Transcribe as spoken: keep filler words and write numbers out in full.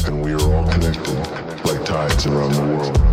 and we are all connected like tides around the world.